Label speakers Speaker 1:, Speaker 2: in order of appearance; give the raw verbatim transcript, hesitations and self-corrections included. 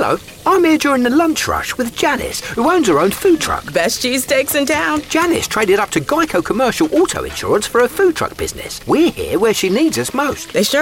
Speaker 1: Hello, I'm here during the lunch rush with Janice, who owns her own food truck.
Speaker 2: Best cheesesteaks in town.
Speaker 1: Janice traded up to Geico Commercial Auto Insurance for her food truck business. We're here where she needs us most.
Speaker 2: They sure